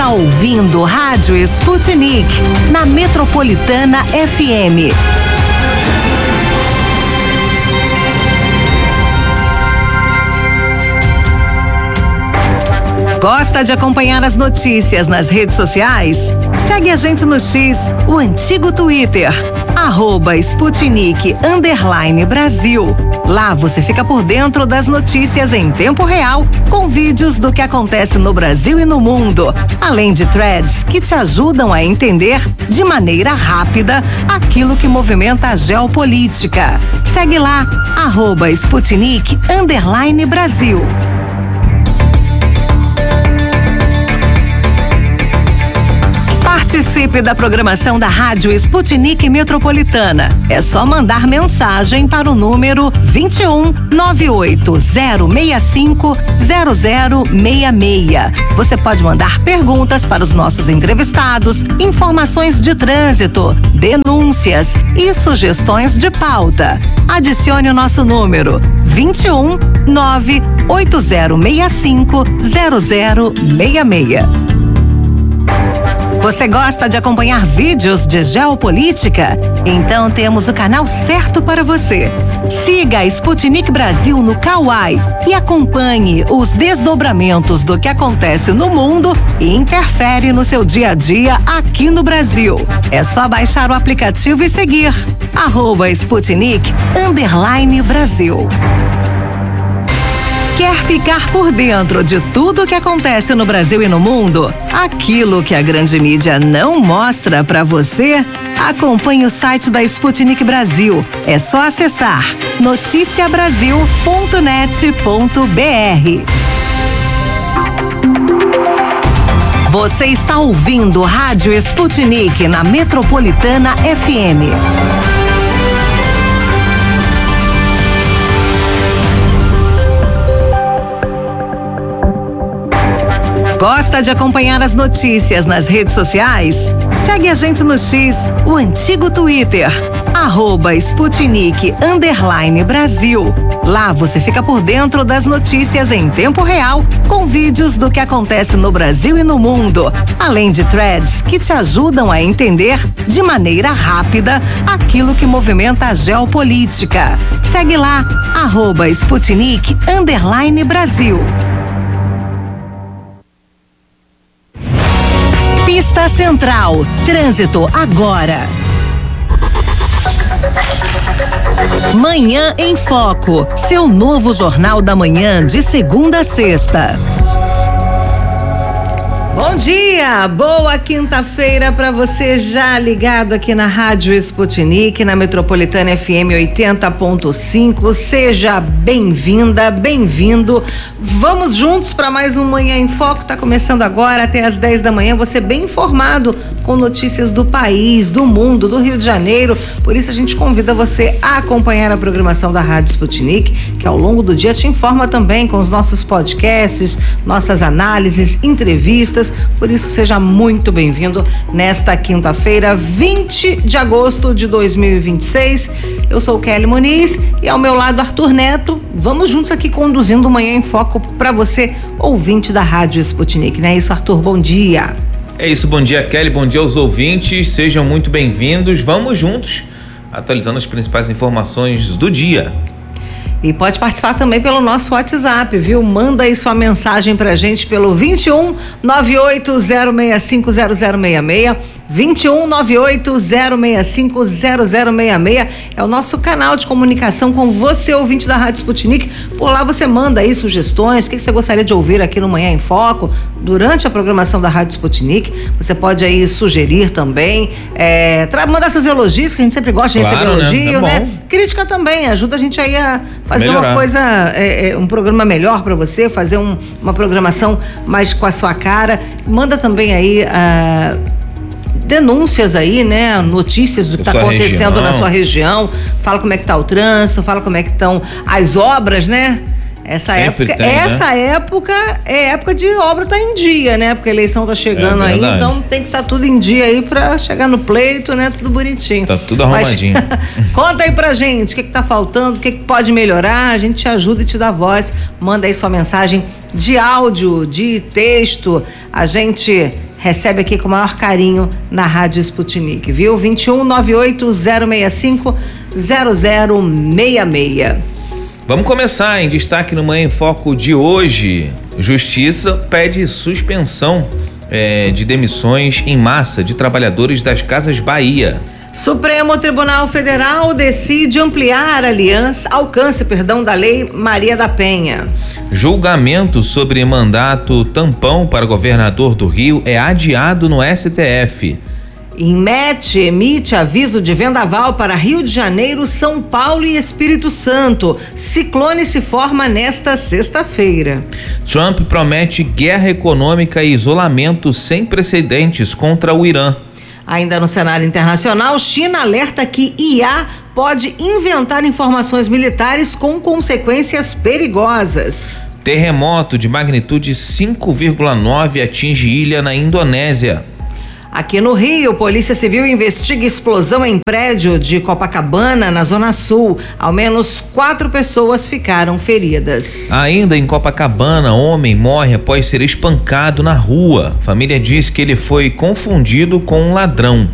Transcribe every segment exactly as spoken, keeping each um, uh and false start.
está ouvindo Rádio Sputnik, na Metropolitana F M. Gosta de acompanhar as notícias nas redes sociais? Segue a gente no X, o antigo Twitter, arroba Sputnik underline Brasil. Lá você fica por dentro das notícias em tempo real, com vídeos do que acontece no Brasil e no mundo, além de threads que te ajudam a entender de maneira rápida aquilo que movimenta a geopolítica. Segue lá, arroba Sputnik underline Brasil. Participe da programação da Rádio Sputnik Metropolitana. É só mandar mensagem para o número vinte e um, nove oito zero seis cinco, zero zero seis seis. Você pode mandar perguntas para os nossos entrevistados, informações de trânsito, denúncias e sugestões de pauta. Adicione o nosso número vinte e um, nove oito zero seis cinco, zero zero seis seis. Você gosta de acompanhar vídeos de geopolítica? Então temos o canal certo para você. Siga a Sputnik Brasil no Kawai e acompanhe os desdobramentos do que acontece no mundo e interfere no seu dia a dia aqui no Brasil. É só baixar o aplicativo e seguir. Arroba Sputnik underline Brasil. Quer ficar por dentro de tudo que acontece no Brasil e no mundo? Aquilo que a grande mídia não mostra para você? Acompanhe o site da Sputnik Brasil. É só acessar noticia brasil ponto net ponto b r. Você está ouvindo Rádio Sputnik na Metropolitana F M. Gosta de acompanhar as notícias nas redes sociais? Segue a gente no X, o antigo Twitter, arroba Sputnik underline Brasil. Lá você fica por dentro das notícias em tempo real, com vídeos do que acontece no Brasil e no mundo, além de threads que te ajudam a entender de maneira rápida aquilo que movimenta a geopolítica. Segue lá, arroba Sputnik underline Brasil. Pista Central, trânsito agora. Manhã em Foco, seu novo jornal da manhã de segunda a sexta. Bom dia, boa quinta-feira para você já ligado aqui na Rádio Sputnik, na Metropolitana F M oitenta ponto cinco. Seja bem-vinda, bem-vindo. Vamos juntos para mais um Manhã em Foco. Tá começando agora até às dez da manhã. Você bem informado com notícias do país, do mundo, do Rio de Janeiro. Por isso a gente convida você a acompanhar a programação da Rádio Sputnik, que ao longo do dia te informa também com os nossos podcasts, nossas análises, entrevistas. Por isso, seja muito bem-vindo nesta quinta-feira, vinte de agosto de dois mil e vinte e seis. Eu sou Kelly Muniz e ao meu lado Arthur Neto. Vamos juntos aqui conduzindo o Manhã em Foco para você, ouvinte da Rádio Sputnik. Não é isso, Arthur? Bom dia. É isso, bom dia, Kelly, bom dia aos ouvintes, sejam muito bem-vindos. Vamos juntos, atualizando as principais informações do dia. E pode participar também pelo nosso WhatsApp, viu? Manda aí sua mensagem pra gente pelo vinte e um, nove oito zero seis cinco, zero zero seis seis, vinte e um, nove oito zero seis cinco, zero zero seis seis. É o nosso canal de comunicação com você, ouvinte da Rádio Sputnik. Por lá você manda aí sugestões, o que, que você gostaria de ouvir aqui no Manhã em Foco, durante a programação da Rádio Sputnik. Você pode aí sugerir também, é, tra- mandar seus elogios, que a gente sempre gosta de claro, receber elogio, né? É né? Crítica também, ajuda a gente aí a fazer melhorar. uma coisa, é, é, um programa melhor para você, fazer um, uma programação mais com a sua cara. Manda também aí a denúncias aí, né? Notícias do que está acontecendo região. na sua região. Fala como é que tá o trânsito, fala como é que estão as obras, né? Essa Sempre época, tem, essa né? época é época de obra tá em dia, né? Porque a eleição tá chegando É aí, verdade. então tem que estar tá tudo em dia aí para chegar no pleito, né? Tudo bonitinho. Tá tudo arrumadinho. Mas, conta aí pra gente, o que que tá faltando, o que que pode melhorar, a gente te ajuda e te dá voz. Manda aí sua mensagem de áudio, de texto, a gente recebe aqui com o maior carinho na Rádio Sputnik, viu? vinte e um, noventa e oito, zero seis cinco, zero zero seis seis. Vamos começar em destaque no Manhã em Foco de hoje. Justiça pede suspensão é, de demissões em massa de trabalhadores das Casas Bahia. Supremo Tribunal Federal decide ampliar a aliança, alcance, perdão, da Lei Maria da Penha. Julgamento sobre mandato tampão para governador do Rio é adiado no S T F. Inmet emite aviso de vendaval para Rio de Janeiro, São Paulo e Espírito Santo. Ciclone se forma nesta sexta-feira. Trump promete guerra econômica e isolamento sem precedentes contra o Irã. Ainda no cenário internacional, China alerta que I A pode inventar informações militares com consequências perigosas. Terremoto de magnitude cinco vírgula nove atinge ilha na Indonésia. Aqui no Rio, Polícia Civil investiga explosão em prédio de Copacabana, na Zona Sul. Ao menos quatro pessoas ficaram feridas. Ainda em Copacabana, homem morre após ser espancado na rua. Família diz que ele foi confundido com um ladrão.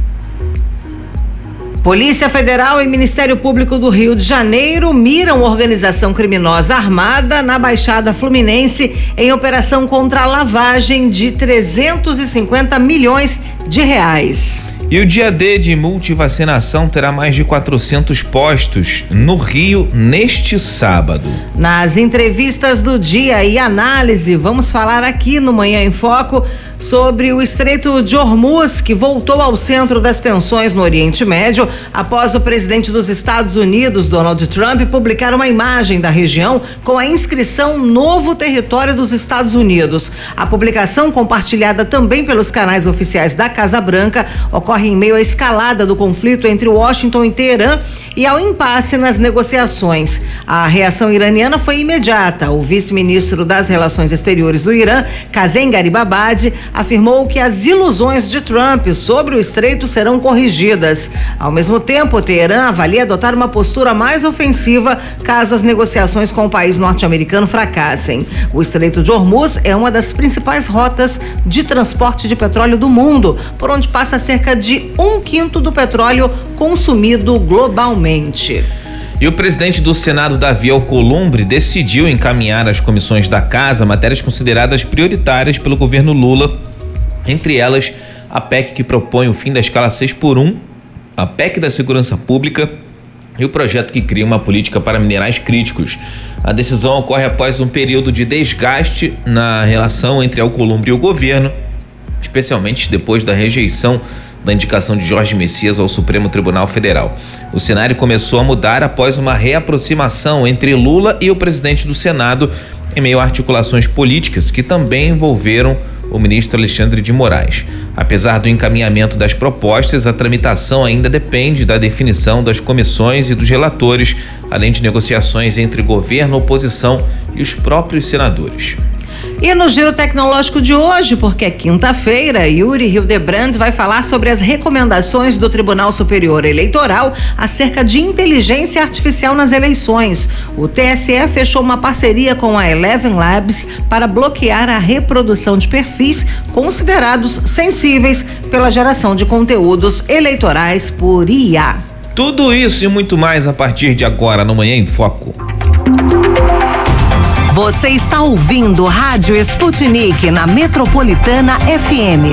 Polícia Federal e Ministério Público do Rio de Janeiro miram organização criminosa armada na Baixada Fluminense em operação contra a lavagem de trezentos e cinquenta milhões de reais. E o dia D de multivacinação terá mais de quatrocentos postos no Rio neste sábado. Nas entrevistas do dia e análise, vamos falar aqui no Manhã em Foco sobre o Estreito de Hormuz, que voltou ao centro das tensões no Oriente Médio após o presidente dos Estados Unidos, Donald Trump, publicar uma imagem da região com a inscrição Novo Território dos Estados Unidos. A publicação, compartilhada também pelos canais oficiais da Casa Branca, ocorre em meio à escalada do conflito entre Washington e Teherã e ao impasse nas negociações. A reação iraniana foi imediata. O vice-ministro das Relações Exteriores do Irã, Kazem Garibabadi, afirmou que as ilusões de Trump sobre o estreito serão corrigidas. Ao mesmo tempo, Teherã avalia adotar uma postura mais ofensiva caso as negociações com o país norte-americano fracassem. O Estreito de Hormuz é uma das principais rotas de transporte de petróleo do mundo, por onde passa cerca de um quinto do petróleo consumido globalmente. E o presidente do Senado, Davi Alcolumbre, decidiu encaminhar às comissões da Casa matérias consideradas prioritárias pelo governo Lula, entre elas a P E C que propõe o fim da escala seis por um, a P E C da Segurança Pública e o projeto que cria uma política para minerais críticos. A decisão ocorre após um período de desgaste na relação entre Alcolumbre e o governo, especialmente depois da rejeição da indicação de Jorge Messias ao Supremo Tribunal Federal. O cenário começou a mudar após uma reaproximação entre Lula e o presidente do Senado, em meio a articulações políticas que também envolveram o ministro Alexandre de Moraes. Apesar do encaminhamento das propostas, a tramitação ainda depende da definição das comissões e dos relatores, além de negociações entre governo, oposição e os próprios senadores. E no Giro Tecnológico de hoje, porque é quinta-feira, Yuri Hildebrand vai falar sobre as recomendações do Tribunal Superior Eleitoral acerca de inteligência artificial nas eleições. O T S E fechou uma parceria com a Eleven Labs para bloquear a reprodução de perfis considerados sensíveis pela geração de conteúdos eleitorais por I A. Tudo isso e muito mais a partir de agora no Manhã em Foco. Você está ouvindo Rádio Sputnik na Metropolitana F M.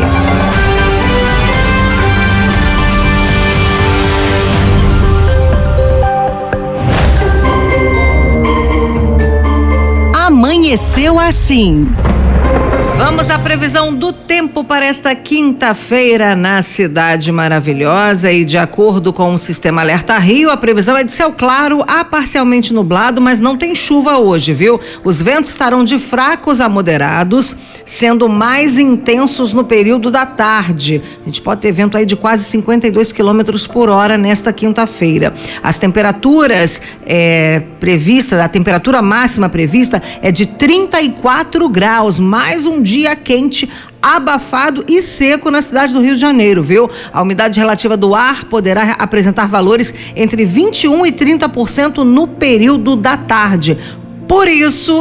Amanheceu assim. Vamos à previsão do tempo para esta quinta-feira na Cidade Maravilhosa e de acordo com o Sistema Alerta Rio, a previsão é de céu claro a parcialmente nublado, mas não tem chuva hoje, viu? Os ventos estarão de fracos a moderados, sendo mais intensos no período da tarde. A gente pode ter vento aí de quase cinquenta e dois quilômetros por hora nesta quinta-feira. As temperaturas é, previstas, a temperatura máxima prevista é de trinta e quatro graus, mais um dia quente, abafado e seco na cidade do Rio de Janeiro, viu? A umidade relativa do ar poderá apresentar valores entre vinte e um e trinta por cento no período da tarde. Por isso,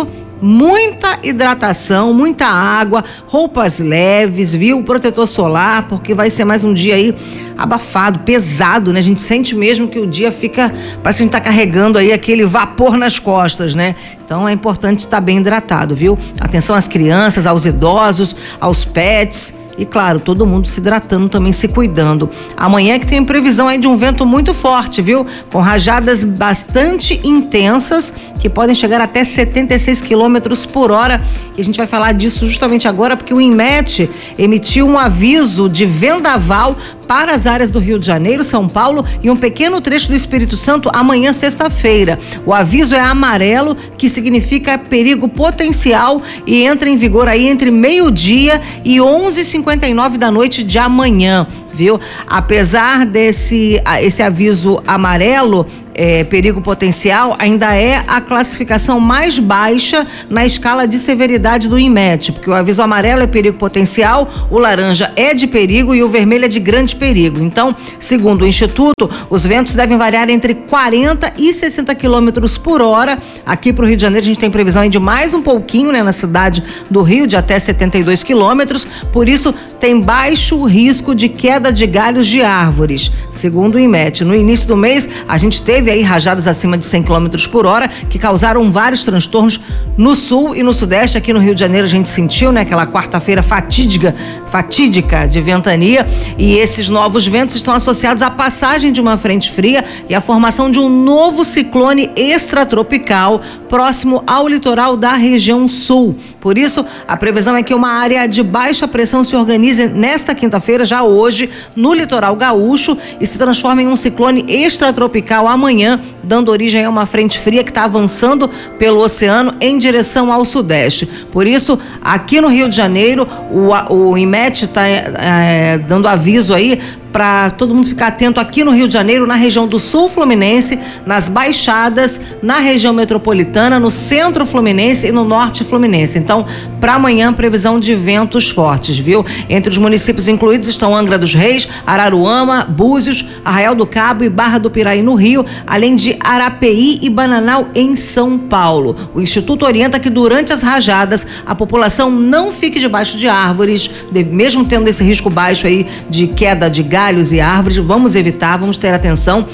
muita hidratação, muita água, roupas leves, viu? Protetor solar, porque vai ser mais um dia aí abafado, pesado, né? A gente sente mesmo que o dia fica, parece que a gente tá carregando aí aquele vapor nas costas, né? Então é importante estar bem hidratado, viu? Atenção às crianças, aos idosos, aos pets. E claro, todo mundo se hidratando, também se cuidando. Amanhã que tem previsão aí de um vento muito forte, viu? Com rajadas bastante intensas, que podem chegar até setenta e seis quilômetros por hora. E a gente vai falar disso justamente agora, porque o INMET emitiu um aviso de vendaval para as áreas do Rio de Janeiro, São Paulo e um pequeno trecho do Espírito Santo amanhã, sexta-feira. O aviso é amarelo, que significa perigo potencial, e entra em vigor aí entre meio-dia e onze e cinquenta e nove da noite de amanhã, viu? Apesar desse esse aviso amarelo, É, perigo potencial, ainda é a classificação mais baixa na escala de severidade do INMET, porque o aviso amarelo é perigo potencial, o laranja é de perigo e o vermelho é de grande perigo. Então, segundo o Instituto, os ventos devem variar entre quarenta e sessenta quilômetros por hora. Aqui para o Rio de Janeiro a gente tem previsão aí de mais um pouquinho, né, na cidade do Rio, de até setenta e dois quilômetros, por isso tem baixo risco de queda de galhos de árvores, segundo o INMET. No início do mês, a gente teve aí rajadas acima de cem quilômetros por hora, que causaram vários transtornos no sul e no sudeste. Aqui no Rio de Janeiro a gente sentiu, né, aquela quarta-feira fatídica, fatídica de ventania, e esses novos ventos estão associados à passagem de uma frente fria e à formação de um novo ciclone extratropical próximo ao litoral da região sul. Por isso, a previsão é que uma área de baixa pressão se organize nesta quinta-feira, já hoje, no litoral gaúcho, e se transforme em um ciclone extratropical amanhã, dando origem a uma frente fria que está avançando pelo oceano em direção ao sudeste. Por isso, aqui no Rio de Janeiro, o, o INMET está é, dando aviso aí para todo mundo ficar atento aqui no Rio de Janeiro, na região do sul fluminense, nas baixadas, na região metropolitana, no centro fluminense e no norte fluminense. Então, para amanhã, previsão de ventos fortes, viu? Entre os municípios incluídos estão Angra dos Reis, Araruama, Búzios, Arraial do Cabo e Barra do Piraí no Rio, além de Arapeí e Bananal em São Paulo. O Instituto orienta que durante as rajadas a população não fique debaixo de árvores, de, mesmo tendo esse risco baixo aí de queda de gás, galhos e árvores, vamos evitar, vamos ter atenção.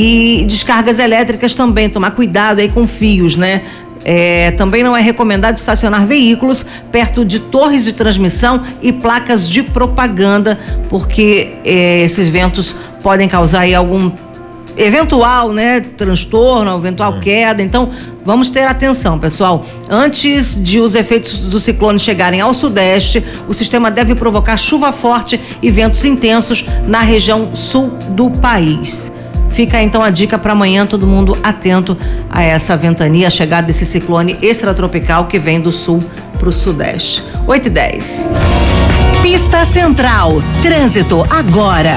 E descargas elétricas também, tomar cuidado aí com fios, né? É, também não é recomendado estacionar veículos perto de torres de transmissão e placas de propaganda, porque é, esses ventos podem causar aí algum eventual, né, transtorno, eventual queda. Então, vamos ter atenção, pessoal. Antes de os efeitos do ciclone chegarem ao sudeste, o sistema deve provocar chuva forte e ventos intensos na região sul do país. Fica então a dica para amanhã, todo mundo atento a essa ventania, a chegada desse ciclone extratropical que vem do sul para o sudeste. oito e dez. Pista Central, trânsito agora.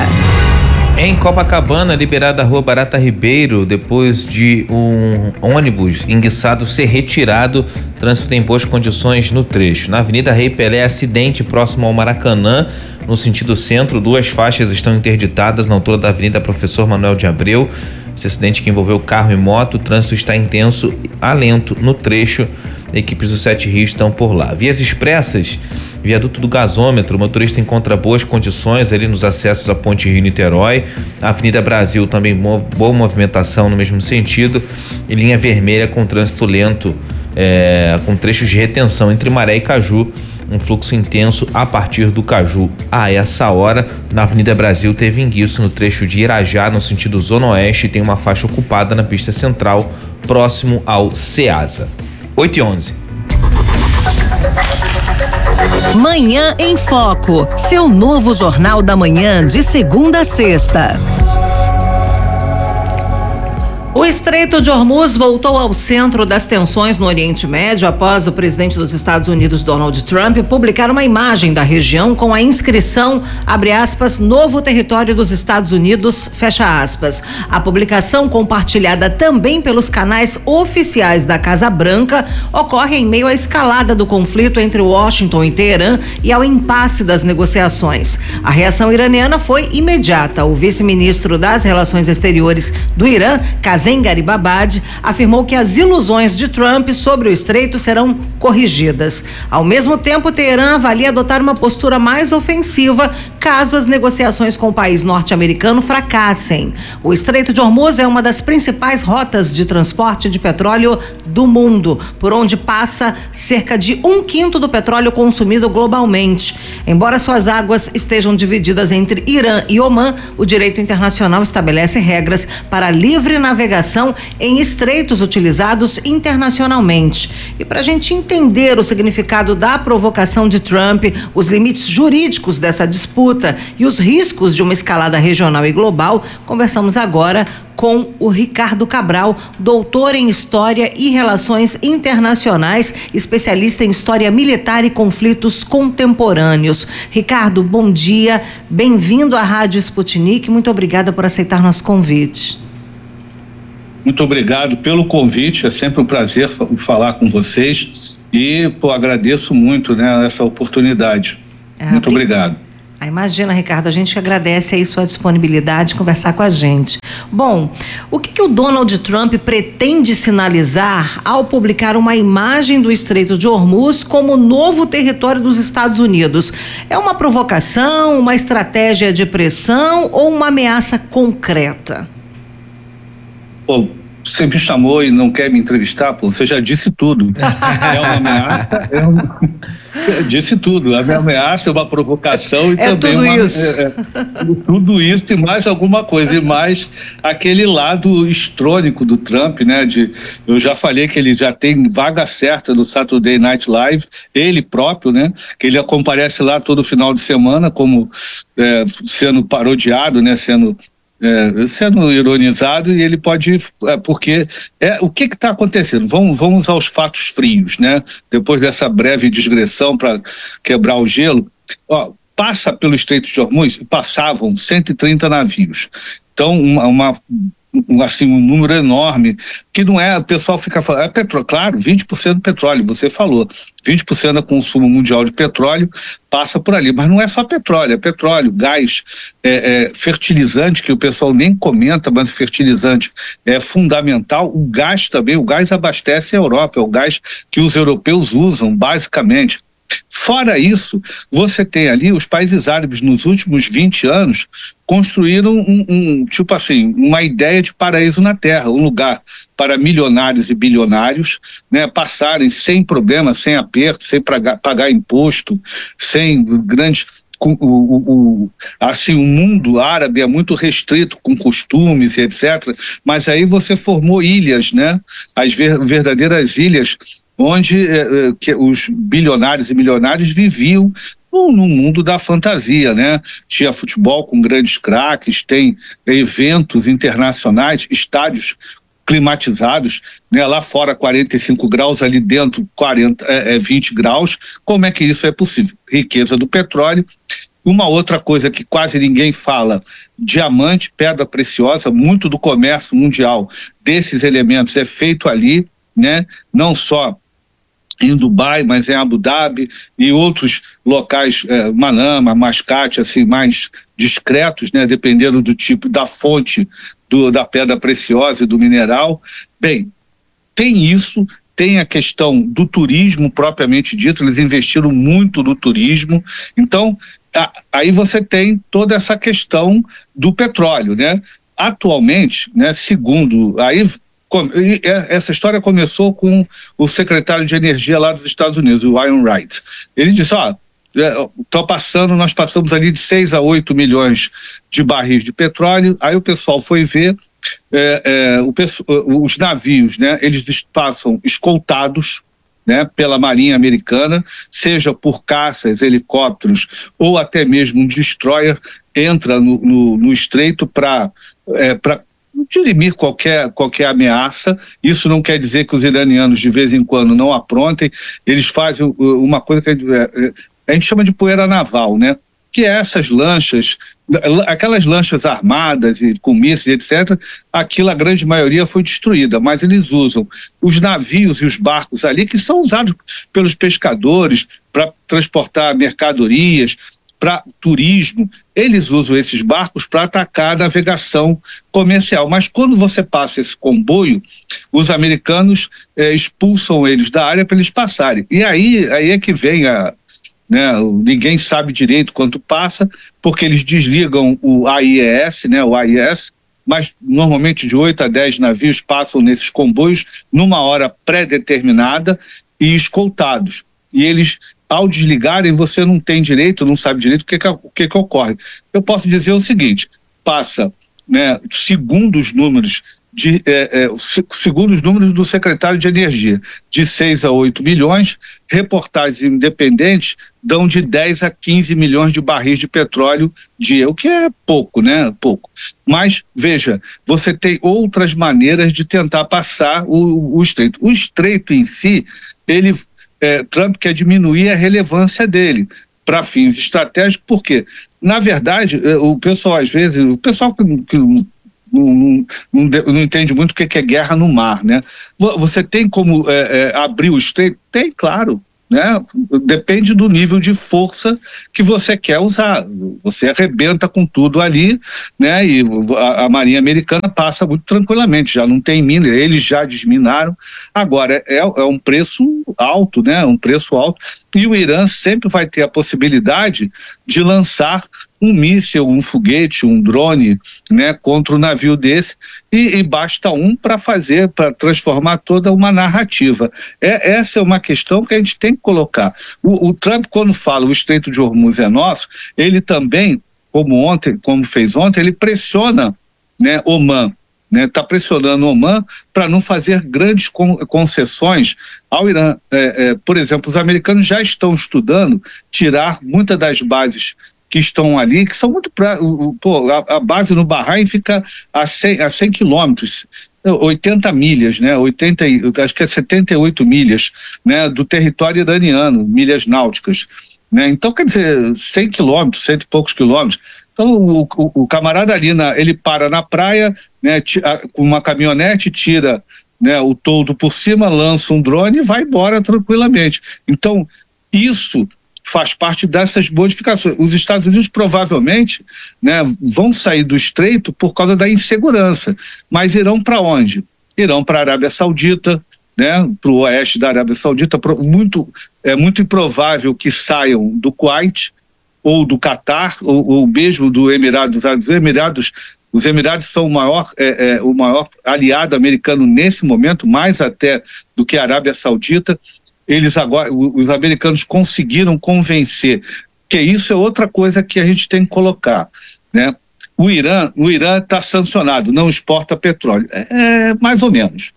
Em Copacabana, liberada a rua Barata Ribeiro, depois de um ônibus enguiçado ser retirado, trânsito tem boas condições no trecho. Na Avenida Rei Pelé, acidente próximo ao Maracanã, no sentido centro, duas faixas estão interditadas na altura da Avenida Professor Manuel de Abreu. Esse acidente que envolveu carro e moto, o trânsito está intenso, a lento no trecho. Equipes do Sete Rios estão por lá. Vias expressas, viaduto do gasômetro, o motorista encontra boas condições ali nos acessos à Ponte Rio-Niterói. Avenida Brasil também boa movimentação no mesmo sentido. E linha vermelha com trânsito lento, é, com trechos de retenção entre Maré e Caju. Um fluxo intenso a partir do Caju. A essa hora, na Avenida Brasil, teve enguiço no trecho de Irajá, no sentido Zona Oeste, e tem uma faixa ocupada na pista central, próximo ao Ceasa. oito e onze. Manhã em Foco, seu novo jornal da manhã de segunda a sexta. O Estreito de Hormuz voltou ao centro das tensões no Oriente Médio após o presidente dos Estados Unidos, Donald Trump, publicar uma imagem da região com a inscrição, abre aspas, novo território dos Estados Unidos, fecha aspas. A publicação, compartilhada também pelos canais oficiais da Casa Branca, ocorre em meio à escalada do conflito entre Washington e Teherã e ao impasse das negociações. A reação iraniana foi imediata. O vice-ministro das Relações Exteriores do Irã, Qasem Kazem Garibabad, afirmou que as ilusões de Trump sobre o estreito serão corrigidas. Ao mesmo tempo, Teherã avalia adotar uma postura mais ofensiva caso as negociações com o país norte-americano fracassem. O Estreito de Hormuz é uma das principais rotas de transporte de petróleo do mundo, por onde passa cerca de um quinto do petróleo consumido globalmente. Embora suas águas estejam divididas entre Irã e Omã, o direito internacional estabelece regras para a livre navegação em estreitos utilizados internacionalmente. E para a gente entender o significado da provocação de Trump, os limites jurídicos dessa disputa e os riscos de uma escalada regional e global, conversamos agora com o Ricardo Cabral, doutor em História e Relações Internacionais, especialista em História Militar e Conflitos Contemporâneos. Ricardo, bom dia, bem-vindo à Rádio Sputnik, muito obrigada por aceitar nosso convite. Muito obrigado pelo convite, é sempre um prazer falar com vocês e pô, agradeço muito, né, essa oportunidade. É, muito obrigado. Ah, imagina, Ricardo, a gente agradece aí sua disponibilidade de conversar com a gente. Bom, o que, que o Donald Trump pretende sinalizar ao publicar uma imagem do Estreito de Hormuz como novo território dos Estados Unidos? É uma provocação, uma estratégia de pressão ou uma ameaça concreta? Bom, você me chamou e não quer me entrevistar, pô, você já disse tudo. É uma ameaça, é uma... disse tudo. A minha ameaça é uma provocação e é também tudo uma, isso. É, é, tudo isso e mais alguma coisa, e mais aquele lado histrônico do Trump, né? De, eu já falei que ele já tem vaga certa no Saturday Night Live, ele próprio, né? Que ele comparece lá todo final de semana como é, sendo parodiado, né? Sendo É, sendo ironizado, e ele pode, é, porque é, o que está acontecendo? Vamos, vamos aos fatos frios, né? Depois dessa breve digressão para quebrar o gelo, ó, passa pelo Estreito de Hormuz, passavam cento e trinta navios, então uma, uma Um, assim, um número enorme, que não é, o pessoal fica falando, é petróleo, claro, vinte por cento do petróleo, você falou, vinte por cento do consumo mundial de petróleo passa por ali, mas não é só petróleo, é petróleo, gás, é, é, fertilizante, que o pessoal nem comenta, mas o fertilizante é fundamental, o gás também, o gás abastece a Europa, é o gás que os europeus usam, basicamente. Fora isso, você tem ali os países árabes nos últimos vinte anos construíram um, um tipo assim, uma ideia de paraíso na terra, um lugar para milionários e bilionários, né, passarem sem problema, sem aperto, sem pagar, pagar imposto, sem grandes... O, o, o, assim, o mundo árabe é muito restrito com costumes e etcétera, mas aí você formou ilhas, né, as ver, verdadeiras ilhas, onde eh, que os bilionários e milionários viviam no, no mundo da fantasia, né? Tinha futebol com grandes craques, tem eventos internacionais, estádios climatizados, né? Lá fora quarenta e cinco graus, ali dentro quarenta, é, é vinte graus. Como é que isso é possível? Riqueza do petróleo. Uma outra coisa que quase ninguém fala, diamante, pedra preciosa, muito do comércio mundial desses elementos é feito ali, né? Não só em Dubai, mas em Abu Dhabi e outros locais, eh, Manama, Mascate, assim, mais discretos, né, dependendo do tipo, da fonte do, da pedra preciosa e do mineral. Bem, tem isso, tem a questão do turismo propriamente dito, eles investiram muito no turismo, então a, aí você tem toda essa questão do petróleo, né? Atualmente, né, segundo, aí essa história começou com o secretário de Energia lá dos Estados Unidos, o Warren Wright. Ele disse, ó, tô passando, nós passamos ali de seis a oito milhões de barris de petróleo, aí o pessoal foi ver, é, é, o, os navios, né, eles passam escoltados, né, pela Marinha Americana, seja por caças, helicópteros ou até mesmo um destroyer, entra no, no, no estreito para é, para dirimir qualquer, qualquer ameaça. Isso não quer dizer que os iranianos de vez em quando não aprontem, eles fazem uma coisa que a gente, a gente chama de poeira naval, né? Que é essas lanchas, aquelas lanchas armadas e com mísseis, etcétera, aquilo a grande maioria foi destruída, mas eles usam os navios e os barcos ali que são usados pelos pescadores para transportar mercadorias, para turismo, eles usam esses barcos para atacar a navegação comercial. Mas quando você passa esse comboio, os americanos eh, expulsam eles da área para eles passarem. E aí, aí é que vem a... Né, ninguém sabe direito quanto passa, porque eles desligam o A I E S, né, o A I S, mas normalmente de oito a dez navios passam nesses comboios numa hora pré-determinada e escoltados. E eles, ao desligarem, você não tem direito, não sabe direito o que, que, o que, que ocorre. Eu posso dizer o seguinte, passa, né, segundo os números, de, é, é, segundo os números do secretário de Energia, de seis a oito milhões, reportagens independentes dão de dez a quinze milhões de barris de petróleo dia, o que é pouco, né? Pouco. Mas, veja, você tem outras maneiras de tentar passar o, o estreito. O estreito em si, ele, é, Trump quer diminuir a relevância dele para fins estratégicos, porque, na verdade, o pessoal, às vezes, o pessoal que, que Não, não, não entende muito o que é guerra no mar, né? Você tem como é, é, abrir o estreito? Tem, claro, né? Depende do nível de força que você quer usar. Você arrebenta com tudo ali, né? E a, a Marinha Americana passa muito tranquilamente, já não tem mina, eles já desminaram. Agora, é, é um preço alto, né? Um preço alto. E o Irã sempre vai ter a possibilidade de lançar um míssil, um foguete, um drone, né, contra um navio desse, e, e basta um para fazer, para transformar toda uma narrativa. É, essa é uma questão que a gente tem que colocar. O, o Trump, quando fala o Estreito de Hormuz é nosso, ele também, como ontem, como fez ontem, ele pressiona, né, Oman, né, está pressionando o Oman para não fazer grandes con- concessões ao Irã. É, é, por exemplo, os americanos já estão estudando tirar muitas das bases que estão ali, que são muito... Pra, pô, a, a base no Bahrein fica a cem, a cem quilômetros, oitenta milhas, né, oitenta, acho que é setenta e oito milhas, né, do território iraniano, milhas náuticas, né, então quer dizer, cem quilômetros, cento e poucos quilômetros. Então o, o, o camarada ali, na, ele para na praia, né, tira, com uma caminhonete, tira, né, o toldo por cima, lança um drone e vai embora tranquilamente. Então isso faz parte dessas modificações. Os Estados Unidos provavelmente, né, vão sair do estreito por causa da insegurança, mas irão para onde? Irão para a Arábia Saudita, né, para o oeste da Arábia Saudita. Muito, é muito improvável que saiam do Kuwait ou do Catar, ou, ou mesmo do Emirados Árabes. Os Emirados, os Emirados são o maior, é, é, o maior aliado americano nesse momento, mais até do que a Arábia Saudita. Eles agora, os americanos conseguiram convencer, que isso é outra coisa que a gente tem que colocar, né? O Irã, o Irã está sancionado, não exporta petróleo. É, mais ou menos.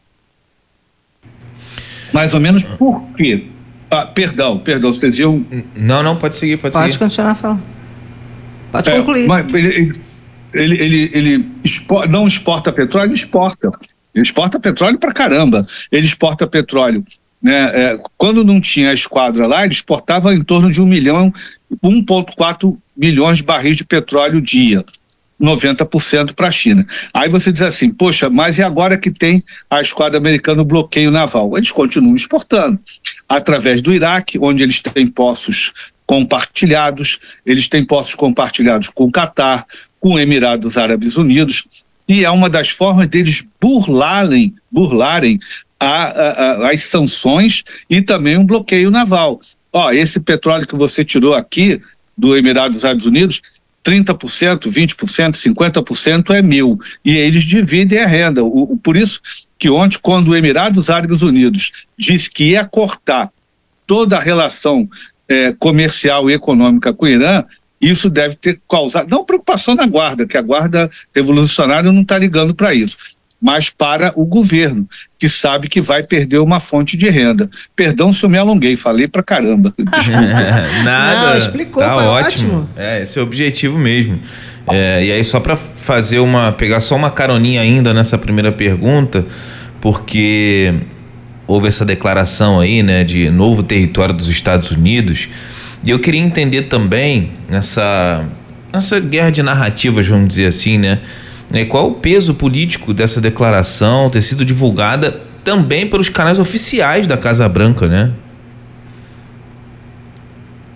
Mais ou menos por quê? Ah, perdão, perdão, vocês iam... Não, não, pode seguir, pode, pode seguir. Pode continuar falando. Pode é, concluir. Mas ele, ele, ele, ele exporta, não exporta petróleo, ele exporta. Ele exporta petróleo pra caramba. Ele exporta petróleo, né? É, quando não tinha a esquadra lá, ele exportava em torno de um milhão, um vírgula quatro milhões de barris de petróleo dia, noventa por cento para a China. Aí você diz assim, poxa, mas e agora que tem a esquadra americana o bloqueio naval? Eles continuam exportando, através do Iraque, onde eles têm poços compartilhados, eles têm poços compartilhados com o Catar, com Emirados Árabes Unidos, e é uma das formas deles burlarem, burlarem A, a, as sanções e também um bloqueio naval. Ó, esse petróleo que você tirou aqui do Emirados Árabes Unidos, trinta por cento, vinte por cento, cinquenta por cento é meu, e eles dividem a renda. O, por isso que ontem, quando o Emirados Árabes Unidos disse que ia cortar toda a relação é, comercial e econômica com o Irã, isso deve ter causado, não preocupação na guarda, que a guarda revolucionária não está ligando para isso, mas para o governo, que sabe que vai perder uma fonte de renda. Perdão se eu me alonguei, falei pra caramba. Nada, não, explicou, tá foi ótimo. ótimo. É, esse é o objetivo mesmo. É, e aí só para fazer uma, pegar só uma caroninha ainda nessa primeira pergunta, porque houve essa declaração aí, né, de novo território dos Estados Unidos, e eu queria entender também nessa, nessa guerra de narrativas, vamos dizer assim, né, qual o peso político dessa declaração ter sido divulgada também pelos canais oficiais da Casa Branca, né?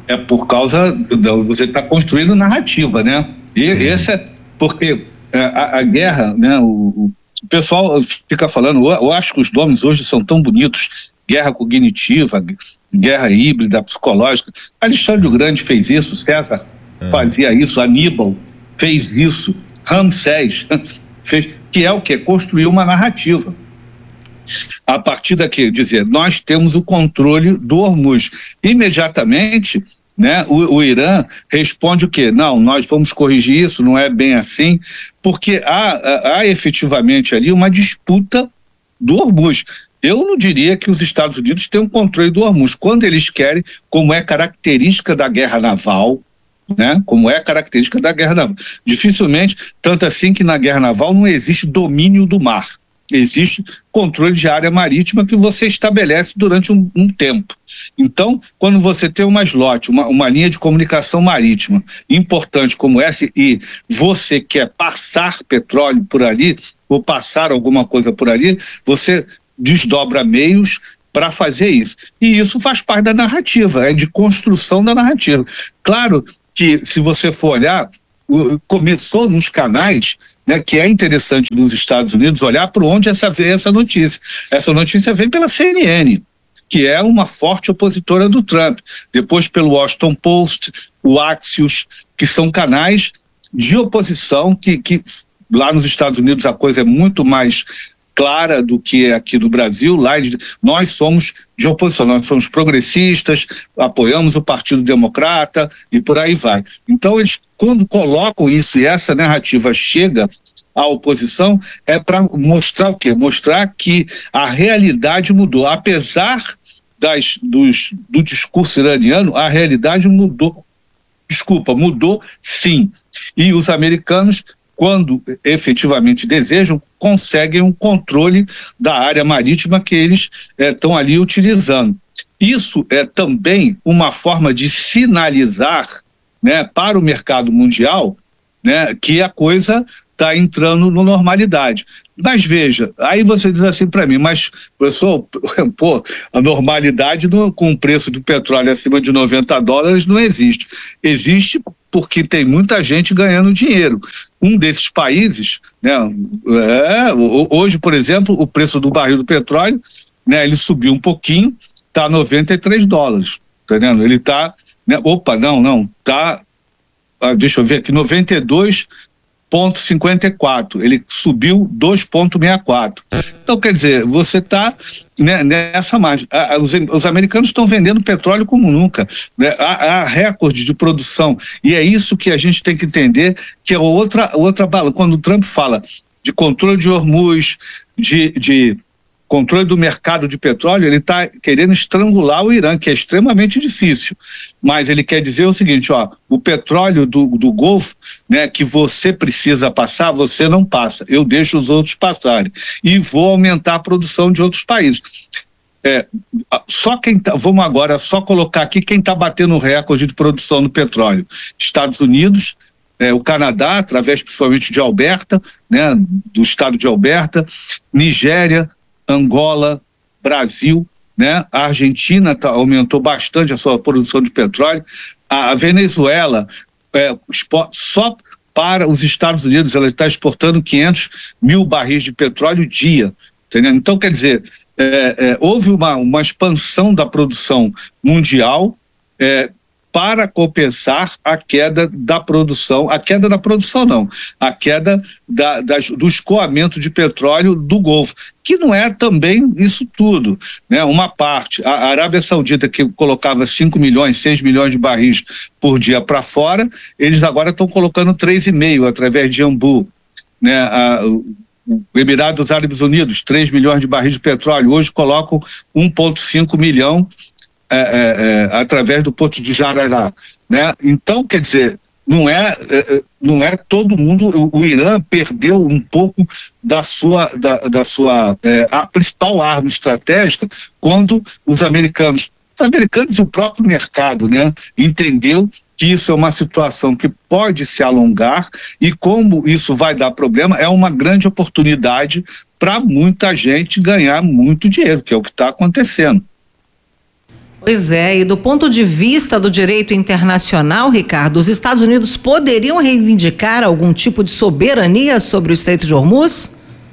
é por causa, da, você está construindo narrativa, né? E uhum. esse é porque a, a guerra, né? O, o pessoal fica falando, eu acho que os nomes hoje são tão bonitos, guerra cognitiva, guerra híbrida, psicológica. Alexandre o Grande fez isso, César uhum. fazia isso, Aníbal fez isso, Ramsés fez, que é o que? Construir uma narrativa. A partir daqui, dizer, nós temos o controle do Hormuz. Imediatamente, né, o, o Irã responde o quê? Não, nós vamos corrigir isso, não é bem assim, porque há, há, há efetivamente ali uma disputa do Hormuz. Eu não diria que os Estados Unidos têm um controle do Hormuz. Quando eles querem, como é característica da guerra naval, né, como é característica da guerra naval. Dificilmente, tanto assim que na guerra naval não existe domínio do mar. Existe controle de área marítima que você estabelece durante um, um tempo. Então, quando você tem uma slot, uma, uma linha de comunicação marítima importante como essa e você quer passar petróleo por ali, ou passar alguma coisa por ali, você desdobra meios para fazer isso. E isso faz parte da narrativa, é de construção da narrativa. Claro que, se você for olhar, começou nos canais, né, que é interessante nos Estados Unidos olhar para onde essa veio essa notícia. Essa notícia vem pela C N N, que é uma forte opositora do Trump. Depois pelo Washington Post, o Axios, que são canais de oposição que, que lá nos Estados Unidos a coisa é muito mais clara do que aqui no Brasil. Lá nós somos de oposição, nós somos progressistas, apoiamos o Partido Democrata e por aí vai. Então eles, quando colocam isso e essa narrativa chega à oposição, é para mostrar o quê? Mostrar que a realidade mudou. Apesar das, dos, do discurso iraniano, a realidade mudou. Desculpa, mudou sim. E os americanos, quando efetivamente desejam, conseguem um controle da área marítima que eles estão é, ali utilizando. Isso é também uma forma de sinalizar, né, para o mercado mundial, né, que a coisa está entrando na normalidade. Mas veja, aí você diz assim para mim, mas professor, pô, a normalidade no, com o preço do petróleo acima de noventa dólares não existe. Existe porque tem muita gente ganhando dinheiro. Um desses países, né, é, hoje, por exemplo, o preço do barril do petróleo, né, ele subiu um pouquinho, está a noventa e três dólares, tá entendendo? Ele está, né, opa, não, não, está, ah, deixa eu ver aqui, noventa e dois vírgula cinquenta e quatro, ele subiu dois vírgula sessenta e quatro. Então, quer dizer, você está, né, nessa margem. Os, os americanos estão vendendo petróleo como nunca, né? Há, há recorde de produção, e é isso que a gente tem que entender, que é outra, outra bala. Quando o Trump fala de controle de Hormuz, de, de controle do mercado de petróleo, ele está querendo estrangular o Irã, que é extremamente difícil. Mas ele quer dizer o seguinte, ó, o petróleo do, do Golfo, né, que você precisa passar, você não passa. Eu deixo os outros passarem. E vou aumentar a produção de outros países. É, só quem tá, vamos agora só colocar aqui quem está batendo o recorde de produção do petróleo. Estados Unidos, é, o Canadá, através principalmente de Alberta, né, do estado de Alberta, Nigéria, Angola, Brasil, né? A Argentina tá, aumentou bastante a sua produção de petróleo. A, a Venezuela, é, só para os Estados Unidos, ela está exportando quinhentos mil barris de petróleo dia. Entendeu? Então, quer dizer, é, é, houve uma, uma expansão da produção mundial, é, para compensar a queda da produção, a queda da produção não, a queda da, das, do escoamento de petróleo do Golfo, que não é também isso tudo, né? Uma parte, a Arábia Saudita, que colocava cinco milhões, seis milhões de barris por dia para fora, eles agora estão colocando três vírgula cinco através de Ambu, né? A, o Emirados Árabes Unidos, três milhões de barris de petróleo, hoje colocam um vírgula cinco milhão É, é, é, através do porto de Jarará, né? Então, quer dizer, não é, é, não é todo mundo, o, o Irã perdeu um pouco da sua, da, da sua é, a principal arma estratégica quando os americanos, os americanos e o próprio mercado, né, entendeu que isso é uma situação que pode se alongar e como isso vai dar problema, é uma grande oportunidade para muita gente ganhar muito dinheiro, que é o que está acontecendo. Pois é, e do ponto de vista do direito internacional, Ricardo, os Estados Unidos poderiam reivindicar algum tipo de soberania sobre o Estreito de Hormuz?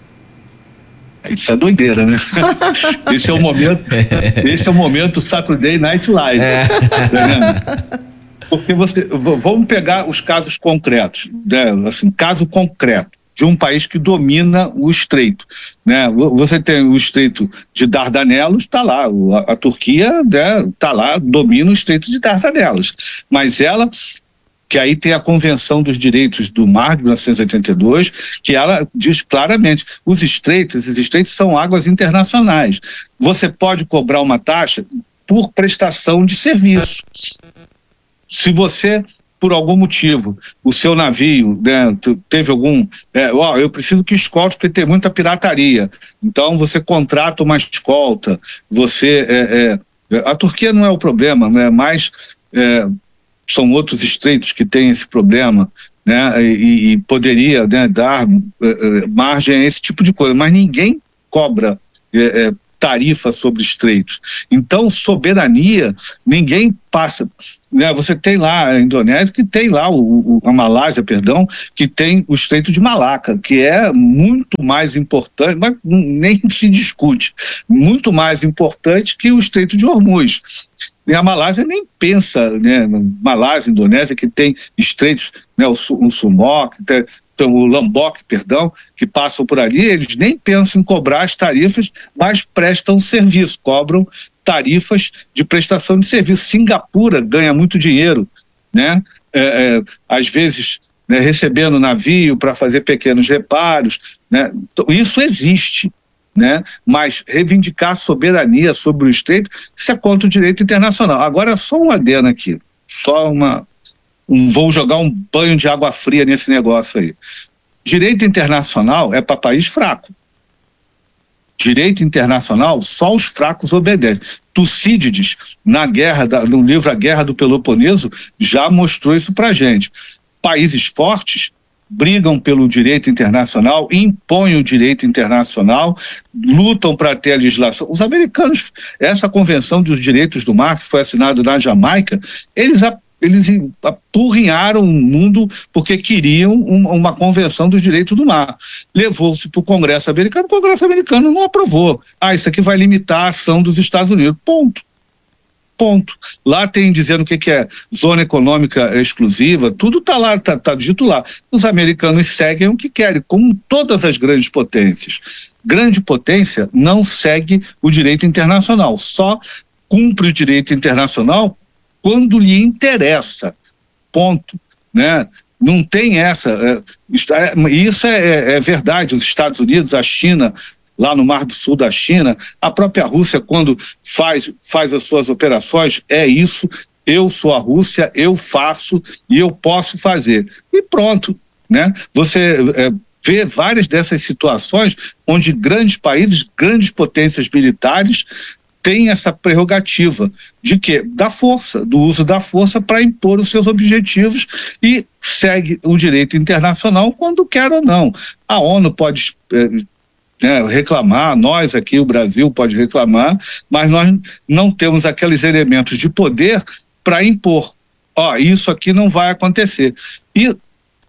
Isso é doideira, né? Esse é o momento, esse é o momento Saturday Night Live. É. Tá, porque você, vamos pegar os casos concretos, né? Assim, caso concreto de um país que domina o estreito, né? Você tem o estreito de Dardanelos, está lá, a, a Turquia, né, tá lá, domina o estreito de Dardanelos, mas ela, que aí tem a Convenção dos Direitos do Mar de mil novecentos e oitenta e dois, que ela diz claramente, os estreitos, esses estreitos são águas internacionais, você pode cobrar uma taxa por prestação de serviço. Se você, por algum motivo, o seu navio, né, teve algum, é, ó, eu preciso que escolte porque tem muita pirataria, então você contrata uma escolta, você, é, é, a Turquia não é o problema, né, mas é, são outros estreitos que têm esse problema, né, e, e poderia, né, dar é, margem a esse tipo de coisa, mas ninguém cobra é, é, tarifa sobre estreitos. Então, soberania, ninguém passa, né? Você tem lá a Indonésia, que tem lá, o, o, a Malásia, perdão, que tem o Estreito de Malaca, que é muito mais importante, mas nem se discute, muito mais importante que o Estreito de Hormuz. E a Malásia nem pensa, né? Malásia, Indonésia, que tem estreitos, né? o, o Sumok, tem, então, o Lombok, perdão, que passam por ali, eles nem pensam em cobrar as tarifas, mas prestam serviço, cobram tarifas de prestação de serviço. Singapura ganha muito dinheiro, né? É, é, às vezes, né, recebendo navio para fazer pequenos reparos, né? Então, isso existe, né? Mas reivindicar soberania sobre o estreito, isso é contra o direito internacional. Agora, só um adendo aqui, só uma... Um, vou jogar um banho de água fria nesse negócio aí. Direito internacional é para país fraco. Direito internacional, só os fracos obedecem. Tucídides, na guerra da, no livro A Guerra do Peloponeso, já mostrou isso para gente. Países fortes brigam pelo direito internacional, impõem o direito internacional, lutam para ter a legislação. Os americanos, essa Convenção dos Direitos do Mar, que foi assinada na Jamaica, eles eles apurrinharam o mundo porque queriam uma, uma convenção dos direitos do mar. Levou-se para o Congresso americano, o Congresso americano não aprovou. Ah, isso aqui vai limitar a ação dos Estados Unidos. Ponto. Ponto. Lá tem dizendo o que, que é zona econômica exclusiva, tudo está lá, está tá dito lá. Os americanos seguem o que querem, como todas as grandes potências. Grande potência não segue o direito internacional, só cumpre o direito internacional quando lhe interessa, ponto, né? Não tem essa, é, isso é, é verdade, os Estados Unidos, a China, lá no Mar do Sul da China, a própria Rússia, quando faz, faz as suas operações, é isso, eu sou a Rússia, eu faço e eu posso fazer, e pronto, né? Você é, vê várias dessas situações onde grandes países, grandes potências militares, tem essa prerrogativa de quê? Da força, do uso da força para impor os seus objetivos e segue o direito internacional quando quer ou não. A ONU pode é, né, reclamar, nós aqui, o Brasil pode reclamar, mas nós não temos aqueles elementos de poder para impor. Ó, isso aqui não vai acontecer. E,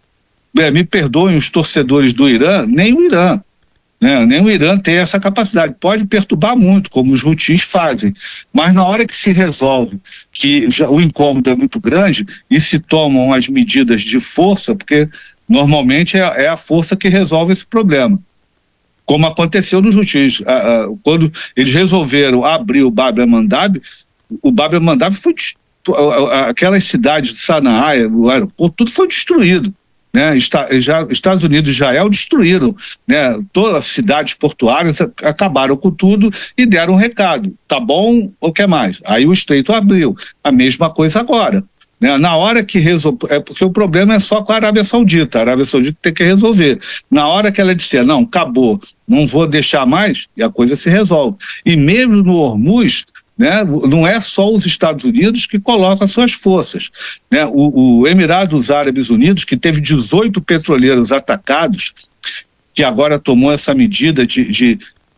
é, me perdoem os torcedores do Irã, nem o Irã. Né? Nem o Irã tem essa capacidade, pode perturbar muito, como os Houthis fazem, mas na hora que se resolve que já, o incômodo é muito grande e se tomam as medidas de força, porque normalmente é, é a força que resolve esse problema, como aconteceu nos Houthis. A, a, quando eles resolveram abrir o Bab el-Mandab, o Bab el-Mandab foi aquelas cidades de Sanaá, o aeroporto, tudo foi destruído. Né, já, Estados Unidos e Israel destruíram, né, todas as cidades portuárias, acabaram com tudo e deram um recado, tá bom, o que mais? Aí o estreito abriu, a mesma coisa agora, né, na hora que resolve, é porque o problema é só com a Arábia Saudita, a Arábia Saudita tem que resolver, na hora que ela disser, não, acabou, não vou deixar mais, e a coisa se resolve, e mesmo no Hormuz, né, não é só os Estados Unidos que colocam suas forças, né, o, o Emirados Árabes Unidos, que teve dezoito petroleiros atacados, que agora tomou essa medida de, de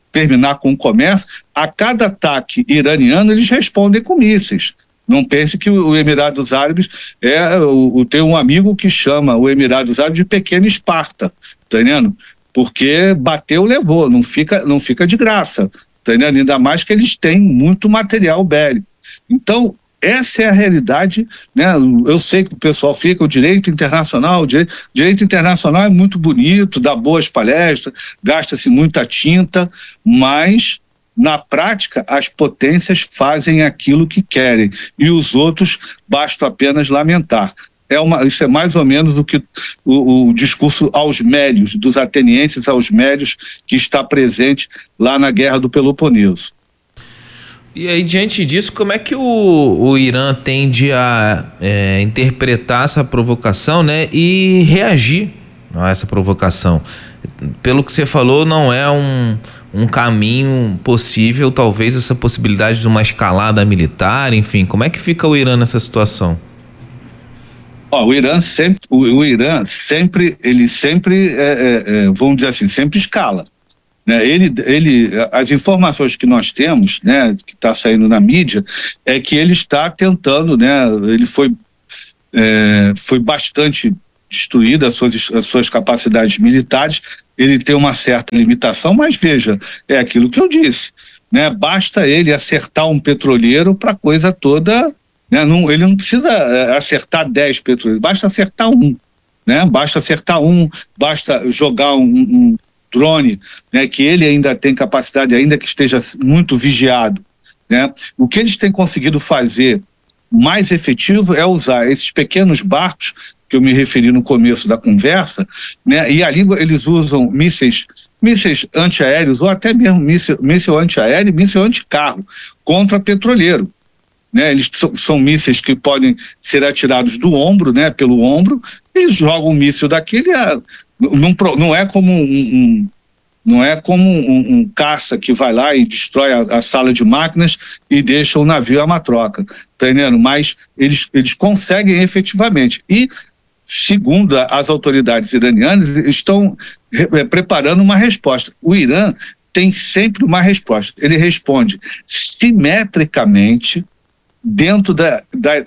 terminar com o comércio, a cada ataque iraniano eles respondem com mísseis. Não pense que o Emirados Árabes é o, tem um amigo que chama o Emirados Árabes de pequeno Esparta, tá entendendo? Porque bateu, levou, não fica, não fica de graça, tá entendendo? Ainda mais que eles têm muito material bélico. Então, essa é a realidade, né? Eu sei que o pessoal fica, o direito internacional, o direito, direito internacional é muito bonito, dá boas palestras, gasta-se muita tinta, mas na prática as potências fazem aquilo que querem e os outros basta apenas lamentar. É uma, isso é mais ou menos o que o, o discurso aos médios, dos atenienses aos médios, que está presente lá na Guerra do Peloponeso. E aí, diante disso, como é que o, o Irã tende a é, interpretar essa provocação, né, e reagir a essa provocação? Pelo que você falou, não é um, um caminho possível, talvez essa possibilidade de uma escalada militar, enfim, como é que fica o Irã nessa situação? Ó, o Irã sempre, o, o Irã sempre, ele sempre, é, é, é, vamos dizer assim, sempre escala. Ele, ele, as informações que nós temos, né, que está saindo na mídia, é que ele está tentando, né, ele foi, é, foi bastante destruído as suas, as suas capacidades militares, ele tem uma certa limitação, mas veja, é aquilo que eu disse, né, basta ele acertar um petroleiro para a coisa toda, né, não, ele não precisa acertar dez petroleiros, basta acertar um, né, basta acertar um, basta jogar um, um drone, né, que ele ainda tem capacidade, ainda que esteja muito vigiado, né? O que eles têm conseguido fazer mais efetivo é usar esses pequenos barcos que eu me referi no começo da conversa, né? E ali eles usam mísseis, mísseis antiaéreos ou até mesmo míssil, míssil antiaéreo e míssil anticarro contra petroleiro. Né, eles são, são mísseis que podem ser atirados do ombro, né, pelo ombro, eles jogam um míssil daquele, a, não, não é como um, um não é como um, um caça que vai lá e destrói a, a sala de máquinas e deixa o navio à matroca, tá entendendo? Mas eles, eles conseguem efetivamente e, segundo as autoridades iranianas, estão re, preparando uma resposta. O Irã tem sempre uma resposta, ele responde simetricamente dentro da, da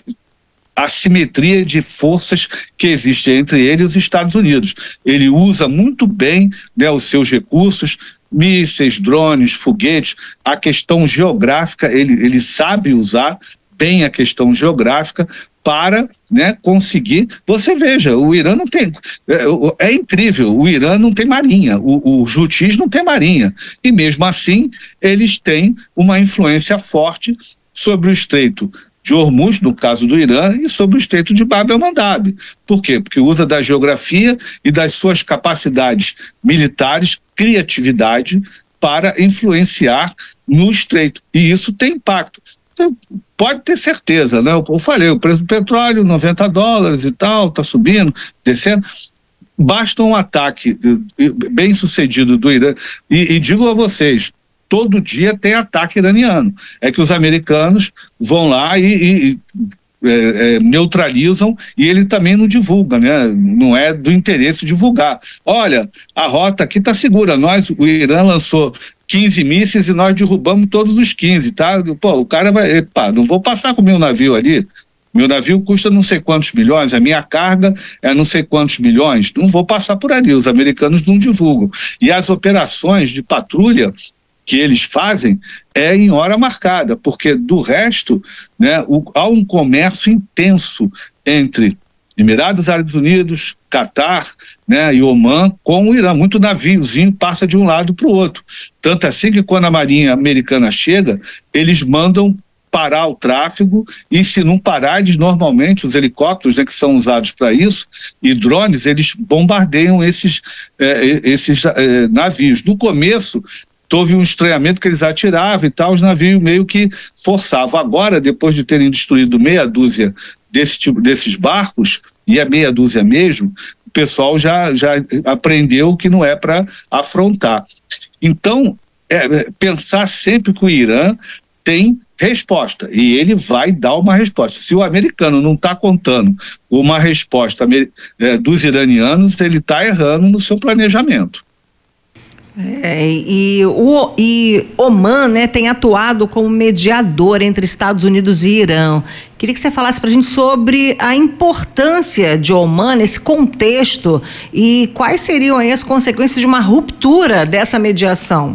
assimetria de forças que existe entre ele e os Estados Unidos. Ele usa muito bem, né, os seus recursos, mísseis, drones, foguetes, a questão geográfica, ele, ele sabe usar bem a questão geográfica para, né, conseguir. Você veja, o Irã não tem, é, é incrível, o Irã não tem marinha, o, os Houthis não tem marinha, e mesmo assim eles têm uma influência forte sobre o Estreito de Hormuz, no caso do Irã, e sobre o Estreito de Bab el-Mandab. Por quê? Porque usa da geografia e das suas capacidades militares, criatividade, para influenciar no Estreito. E isso tem impacto. Então, pode ter certeza, né? Eu falei, o preço do petróleo, noventa dólares e tal, está subindo, descendo. Basta um ataque bem sucedido do Irã. E, e digo a vocês, todo dia tem ataque iraniano. É que os americanos vão lá e, e é, é, neutralizam e ele também não divulga, né? Não é do interesse divulgar. Olha, a rota aqui está segura. Nós, o Irã lançou quinze mísseis e nós derrubamos todos os quinze, tá? Pô, o cara vai, pá, não vou passar com o meu navio ali. Meu navio custa não sei quantos milhões, a minha carga é não sei quantos milhões. Não vou passar por ali. Os americanos não divulgam. E as operações de patrulha que eles fazem é em hora marcada, porque do resto, né, o, há um comércio intenso entre Emirados Árabes Unidos, Catar, né, e Omã com o Irã. Muito naviozinho passa de um lado para o outro. Tanto assim que quando a Marinha Americana chega, eles mandam parar o tráfego e se não parar, eles normalmente, os helicópteros, né, que são usados para isso, e drones, eles bombardeiam esses, eh, esses eh, navios. No começo, houve um estranhamento que eles atiravam e tal, os navios meio que forçavam. Agora, depois de terem destruído meia dúzia desse tipo, desses barcos, e é meia dúzia mesmo, o pessoal já, já aprendeu que não é para afrontar. Então, é, pensar sempre que o Irã tem resposta, e ele vai dar uma resposta. Se o americano não está contando uma resposta é, dos iranianos, ele está errando no seu planejamento. É, e, o, e Oman, né, tem atuado como mediador entre Estados Unidos e Irã. Queria que você falasse para a gente sobre a importância de Oman nesse contexto e quais seriam aí as consequências de uma ruptura dessa mediação.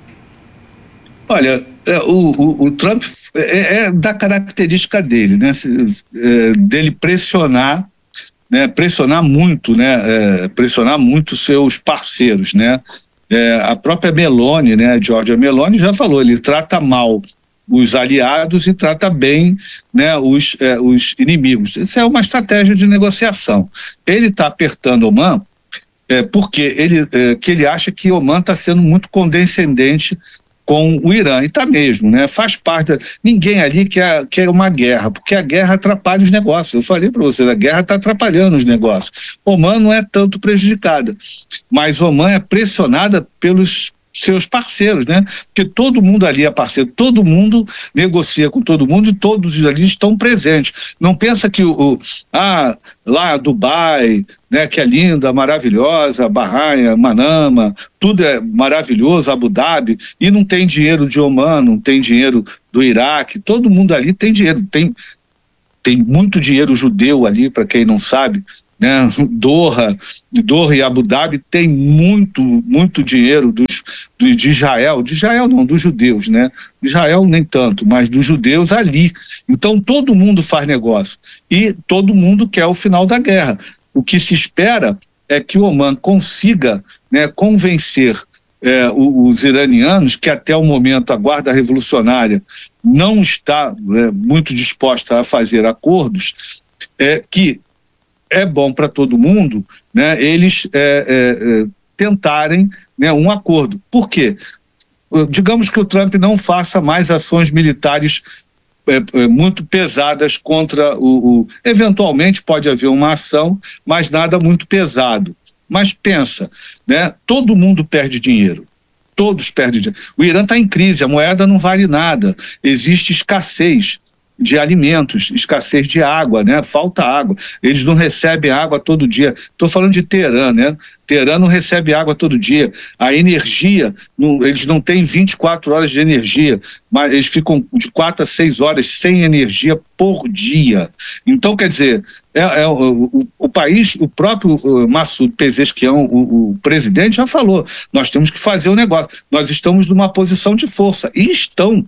Olha, é, o, o, o Trump é, é da característica dele, né, é, dele pressionar, né, pressionar muito, né, é, pressionar muito seus parceiros, né. É, a própria Meloni, né, a Giorgia Meloni já falou, ele trata mal os aliados e trata bem, né, os, é, os inimigos. Isso é uma estratégia de negociação. Ele está apertando Oman é, porque ele, é, que ele acha que Oman está sendo muito condescendente com o Irã, e está mesmo, né? Faz parte, da, ninguém ali quer, quer uma guerra, porque a guerra atrapalha os negócios. Eu falei para você, a guerra está atrapalhando os negócios. Oman não é tanto prejudicada, mas Oman é pressionada pelos seus parceiros, né? Porque todo mundo ali é parceiro, todo mundo negocia com todo mundo e todos ali estão presentes. Não pensa que o, o ah, lá Dubai, né, que é linda, maravilhosa, Bahrein, Manama, tudo é maravilhoso, Abu Dhabi, e não tem dinheiro de Oman, não tem dinheiro do Iraque, todo mundo ali tem dinheiro, tem, tem muito dinheiro judeu ali, para quem não sabe, né? Doha, Doha e Abu Dhabi tem muito, muito dinheiro dos, do, de Israel, de Israel não, dos judeus, né? Israel nem tanto, mas dos judeus ali. Então todo mundo faz negócio e todo mundo quer o final da guerra. O que se espera é que o Oman consiga, né, convencer é, os iranianos, que até o momento a Guarda Revolucionária não está é, muito disposta a fazer acordos, é, que é bom para todo mundo, né, eles é, é, tentarem, né, um acordo. Por quê? Digamos que o Trump não faça mais ações militares é, é, muito pesadas contra o, o... Eventualmente pode haver uma ação, mas nada muito pesado. Mas pensa, né, todo mundo perde dinheiro. Todos perdem dinheiro. O Irã está em crise, a moeda não vale nada, existe escassez de alimentos, escassez de água, né? Falta água. Eles não recebem água todo dia. Estou falando de Teherã, né? Teherã não recebe água todo dia. A energia, não, eles não têm vinte e quatro horas de energia, mas eles ficam de quatro a seis horas sem energia por dia. Então, quer dizer, é, é, o, o, o país, o próprio uh, Massoud Pezeshkian, o, o presidente, já falou, nós temos que fazer o negócio. Nós estamos numa posição de força. E estão.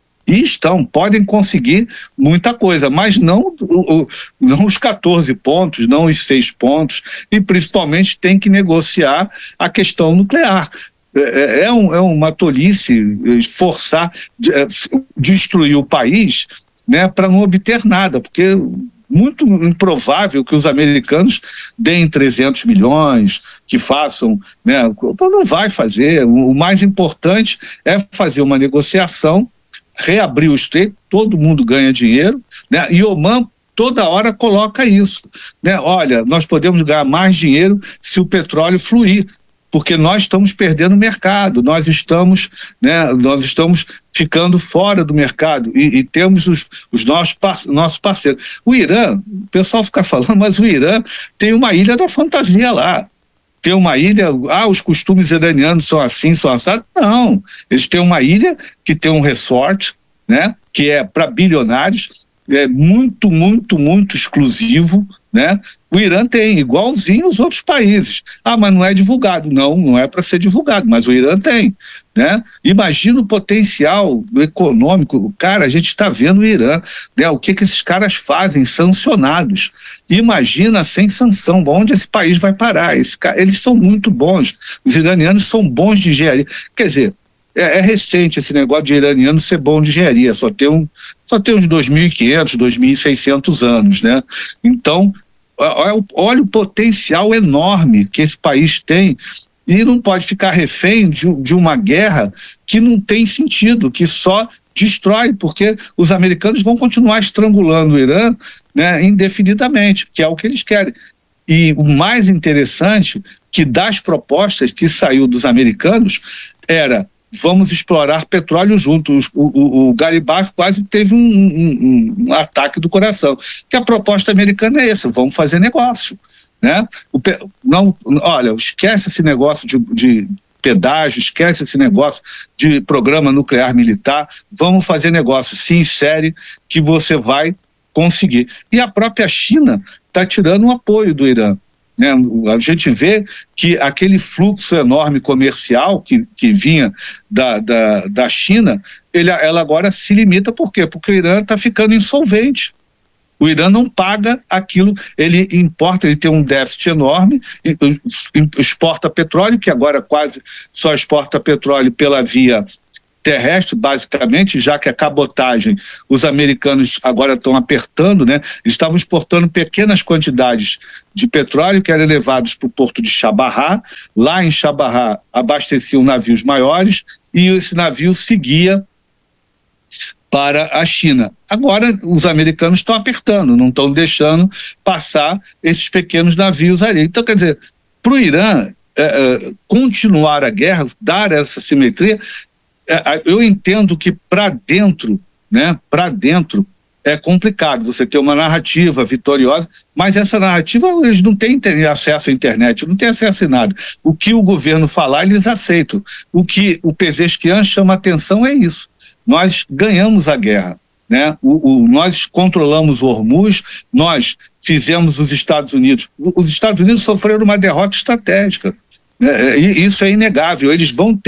E estão, podem conseguir muita coisa, mas não, o, não os quatorze pontos, não os seis pontos, e principalmente tem que negociar a questão nuclear. É, é, um, é uma tolice forçar, é, destruir o país, né, para não obter nada, porque muito improvável que os americanos deem trezentos milhões, que façam, né, não vai fazer. O mais importante é fazer uma negociação, reabrir o estreito, todo mundo ganha dinheiro, né? E Oman toda hora coloca isso, né? Olha, nós podemos ganhar mais dinheiro se o petróleo fluir, porque nós estamos perdendo o mercado, nós estamos, né, nós estamos ficando fora do mercado e, e temos os, os nossos, par, nossos parceiros. O Irã, o pessoal fica falando, mas o Irã tem uma ilha da fantasia lá. Tem uma ilha, ah, os costumes iranianos são assim, são assados. Não, eles têm uma ilha que tem um resort, né, que é para bilionários, é muito, muito, muito exclusivo, né? O Irã tem, igualzinho os outros países. Ah, mas não é divulgado. Não, não é para ser divulgado, mas o Irã tem, né? Imagina o potencial econômico. Cara, a gente está vendo o Irã, né? O que que esses caras fazem, sancionados. Imagina sem sanção, onde esse país vai parar? Esse, eles são muito bons. Os iranianos são bons de engenharia. Quer dizer, É, é recente esse negócio de iraniano ser bom de engenharia, só tem, um, só tem uns dois mil e quinhentos, dois mil e seiscentos anos, né? Então, olha, olha o potencial enorme que esse país tem e não pode ficar refém de, de uma guerra que não tem sentido, que só destrói, porque os americanos vão continuar estrangulando o Irã, né, indefinidamente, que é o que eles querem. E o mais interessante, que das propostas que saiu dos americanos, era: vamos explorar petróleo juntos. O, o, o Garibaf quase teve um, um, um ataque do coração. Que a proposta americana é essa: vamos fazer negócio, né? O, não, olha, esquece esse negócio de, de pedágio, esquece esse negócio de programa nuclear militar, vamos fazer negócio, se insere que você vai conseguir. E a própria China está tirando o apoio do Irã, né? A gente vê que aquele fluxo enorme comercial que, que vinha da, da, da China, ele, ela agora se limita, por quê? Porque o Irã está ficando insolvente. O Irã não paga aquilo, ele importa, ele tem um déficit enorme, exporta petróleo, que agora quase só exporta petróleo pela via terrestre, basicamente, já que a cabotagem, os americanos agora estão apertando, né? Eles estavam exportando pequenas quantidades de petróleo que eram levados para o porto de Chabahar. Lá em Chabahar abasteciam navios maiores e esse navio seguia para a China. Agora os americanos estão apertando, não estão deixando passar esses pequenos navios ali. Então, quer dizer, para o Irã é, é, continuar a guerra, dar essa simetria, é, eu entendo que para dentro, né, para dentro é complicado você ter uma narrativa vitoriosa, mas essa narrativa eles não têm acesso à internet, não têm acesso a nada. O que o governo falar, eles aceitam. O que o Pezeshkian chama atenção é isso. Nós ganhamos a guerra, né? O, o, nós controlamos o Hormuz, nós fizemos os Estados Unidos. Os Estados Unidos sofreram uma derrota estratégica, né? E isso é inegável. Eles vão ter